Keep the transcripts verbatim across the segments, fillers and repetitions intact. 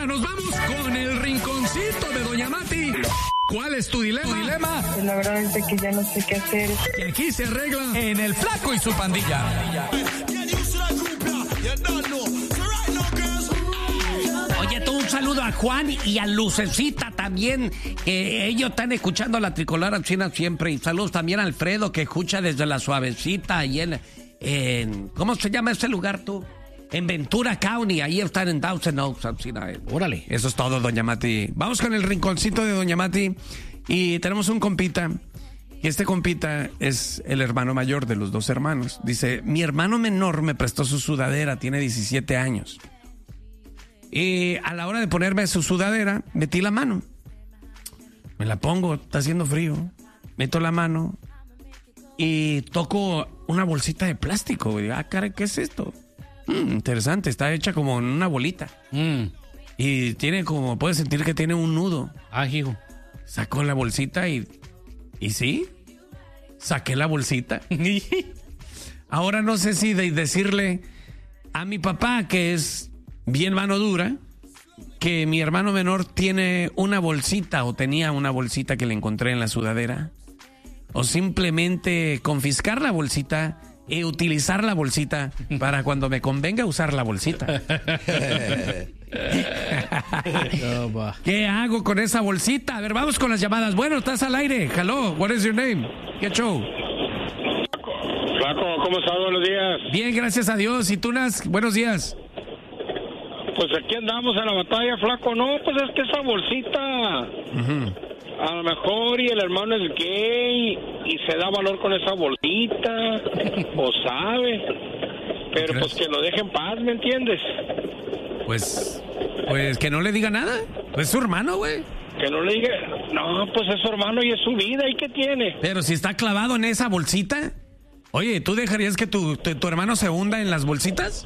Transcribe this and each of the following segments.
ahora nos vamos con el rinconcito de Doña Mati. ¿Cuál es tu dilema? ¿Tu dilema? Pues la verdad es que ya no sé qué hacer. Que aquí se arregla en El Flaco y su pandilla. Oye, tú un saludo a Juan y a Lucecita también, que ellos están escuchando la Tricolor China siempre. Y saludos también a Alfredo, que escucha desde La Suavecita y en, en ¿cómo se llama ese lugar tú? En Ventura County, ahí están en Thousand Oaks. Órale, eso es todo, Doña Mati. Vamos con el rinconcito de Doña Mati. Y tenemos un compita. Y este compita es el hermano mayor de los dos hermanos. Dice, mi hermano menor me prestó su sudadera, tiene diecisiete años. Y a la hora de ponerme su sudadera, metí la mano. Me la pongo, está haciendo frío. Meto la mano y toco una bolsita de plástico. Y digo, ah, caray, ¿qué es esto? Mm, interesante, está hecha como en una bolita. Mm. Y tiene como, puedes sentir que tiene un nudo. Ah, hijo. Sacó la bolsita y... ¿Y sí? Saqué la bolsita. Ahora no sé si de decirle a mi papá, que es bien mano dura, que mi hermano menor tiene una bolsita o tenía una bolsita que le encontré en la sudadera, o simplemente confiscar la bolsita y utilizar la bolsita para cuando me convenga usar la bolsita. ¿Qué hago con esa bolsita? A ver, vamos con las llamadas. Bueno, estás al aire. Hello, what is your name? ¿Qué show? Flaco, ¿cómo estás? Buenos días. Bien, gracias a Dios. ¿Y tú, Nas? Buenos días. Pues aquí andamos en la batalla, Flaco. No, pues es que esa bolsita... Uh-huh. A lo mejor y el hermano es gay y se da valor con esa bolsita, o sabe, pero pues que lo deje en paz, ¿me entiendes? Pues, pues que no le diga nada, pues es su hermano, güey. Que no le diga, no, pues es su hermano y es su vida, ¿y qué tiene? Pero si está clavado en esa bolsita, oye, ¿tú dejarías que tu, tu, tu hermano se hunda en las bolsitas?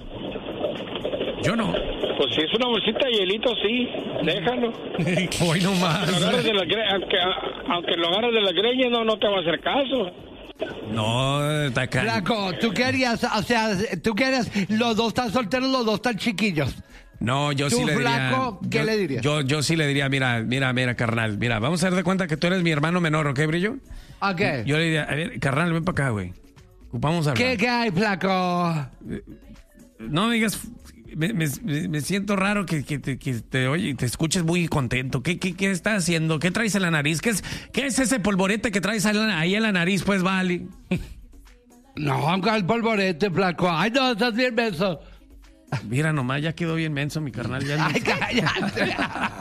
Yo no. Pues si es una bolsita de hielito, sí, déjalo. Hoy no más. Aunque, aunque, aunque lo agarres de la greña, no, no te va a hacer caso. No, está acá. Flaco, ¿tú qué harías? O sea, ¿tú qué harías? Los dos están solteros, los dos están chiquillos. No, yo ¿Tú, sí le diría... Flaco, qué yo, le dirías? Yo, yo sí le diría, mira, mira, mira, carnal, mira, vamos a dar de cuenta que tú eres mi hermano menor, ¿ok, Brillo? ¿A qué? Yo le diría, a ver, carnal, ven para acá, güey. Vamos a hablar. ¿Qué, qué hay, Flaco? No me digas... Me, me, me siento raro que, que, te, que te, oye, te escuches muy contento. ¿Qué, qué, qué estás haciendo? ¿Qué traes en la nariz? ¿Qué es, qué es ese polvorete que traes ahí en la nariz, pues, vale? No, el polvorete, Flaco. Ay, no, estás bien menso. Mira nomás, ya quedó bien menso mi carnal. Ya Ay, cállate.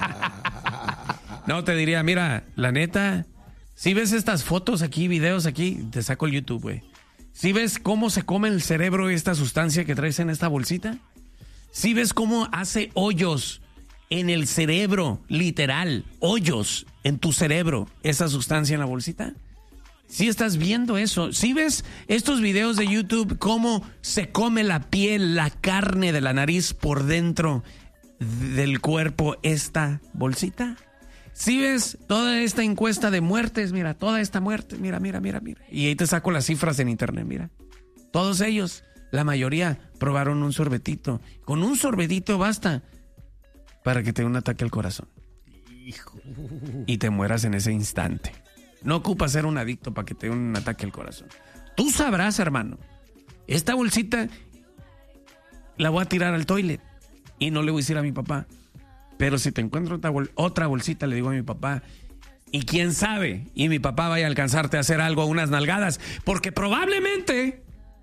No, te diría, mira, la neta, si ves estas fotos aquí, videos aquí, te saco el YouTube, güey. Si ves cómo se come el cerebro esta sustancia que traes en esta bolsita. Si ves cómo hace hoyos en el cerebro, literal, hoyos en tu cerebro, esa sustancia en la bolsita. Si estás viendo eso, si ves estos videos de YouTube, cómo se come la piel, la carne de la nariz por dentro del cuerpo, esta bolsita. Si ves toda esta encuesta de muertes, mira, toda esta muerte, mira, mira, mira, mira. Y ahí te saco las cifras en internet, mira. Todos ellos, la mayoría, probaron un sorbetito. Con un sorbetito basta para que te dé un ataque al corazón. Hijo. Y te mueras en ese instante. No ocupa ser un adicto para que te dé un ataque al corazón. Tú sabrás, hermano. Esta bolsita la voy a tirar al toilet y no le voy a decir a mi papá. Pero si te encuentro otra, bol- otra bolsita, le digo a mi papá. Y quién sabe, y mi papá vaya a alcanzarte a hacer algo, unas nalgadas. Porque probablemente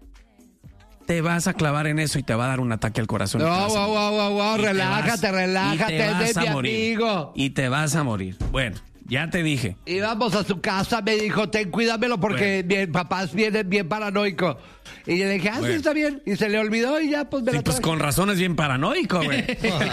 te vas a clavar en eso y te va a dar un ataque al corazón. No, wow, wow, wow, wow, relájate, vas, relájate, es de mi amigo. Y te vas a morir. Bueno, ya te dije. Íbamos a su casa, me dijo, ten, cuídamelo porque Bueno. mi papá es bien, bien paranoico. Y yo le dije, ah, Bueno. sí, está bien. Y se le olvidó y ya, pues me Sí, la pues traje. con razón es bien paranoico, güey.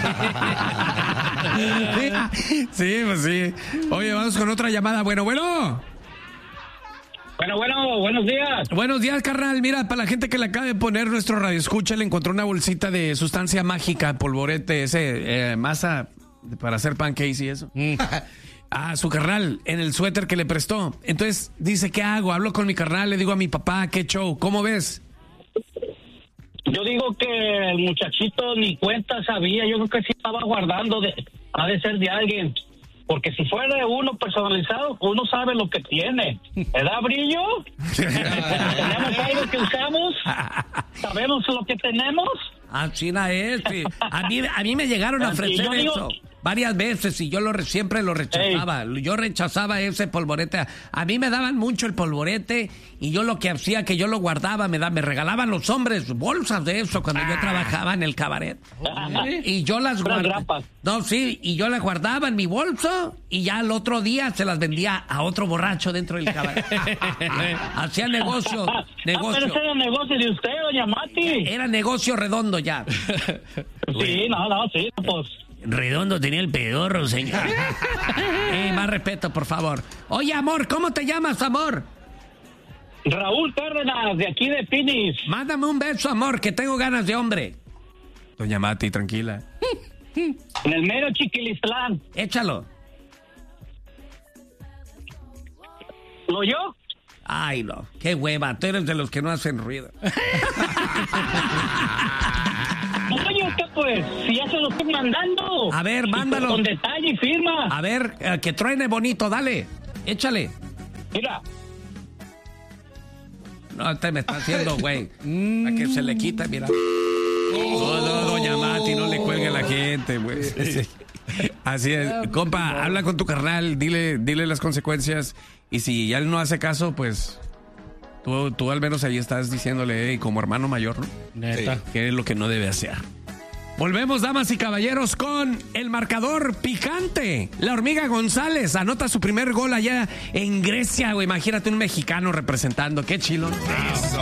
sí, sí, pues sí. Oye, vamos con otra llamada. Bueno, bueno. Bueno, bueno, buenos días. Buenos días, carnal. Mira, para la gente que le acaba de poner nuestro radio escucha, le encontró una bolsita de sustancia mágica, polvorete, ese, eh, masa para hacer pancakes y eso. Mm. A su carnal en el suéter que le prestó. Entonces dice, ¿qué hago? Hablo con mi carnal, le digo a mi papá, ¿qué show? ¿Cómo ves? Yo digo que el muchachito ni cuenta sabía, yo creo que sí estaba guardando, de, ha de ser de alguien, porque si fuera de uno personalizado, uno sabe lo que tiene, ¿verdad, Brillo? Tenemos algo que usamos, sabemos lo que tenemos. Así no es, sí. A mí, a mí me llegaron a ofrecer Yo digo- eso varias veces y yo lo re- siempre lo rechazaba. Yo rechazaba ese polvorete. A mí me daban mucho el polvorete y yo lo que hacía que yo lo guardaba, me da, me regalaban los hombres bolsas de eso cuando yo trabajaba en el cabaret. Y yo las Unas guardaba. grapas. No, sí, y yo las guardaba en mi bolso y ya al otro día se las vendía a otro borracho dentro del cabaret. Hacía negocio, Ah, negocio. pero ese era el negocio de usted, doña Mati. Era negocio redondo ya. Sí, no, no, sí, pues. Redondo tenía el pedorro, señor. Eh, más respeto, por favor. Oye, amor, ¿cómo te llamas, amor? Raúl Cárdenas, de aquí de Phoenix. Mándame un beso, amor, que tengo ganas de hombre. Doña Mati, tranquila. En el mero Chiquilistlán. Échalo. ¿Lo yo? Ay, no, qué hueva, tú eres de los que no hacen ruido. Oye, ¿qué pues? Si ya se lo estoy mandando. A ver, Y mándalo. Con detalle y firma. A ver, eh, que truene bonito, dale. Échale. Mira. No, este me está haciendo, güey. Para que se le quita, mira. No, no, doña Mati, no le cuelgue a la gente, güey. Así es. Compa, habla con tu carnal, dile, dile las consecuencias. Y si ya él no hace caso, pues tú, tú al menos ahí estás diciéndole, hey, como hermano mayor, ¿no? Neta. Que es lo que no debe hacer. Volvemos, damas y caballeros, con el marcador picante. La Hormiga González anota su primer gol allá en Grecia, güey. Imagínate un mexicano representando. Qué chilo.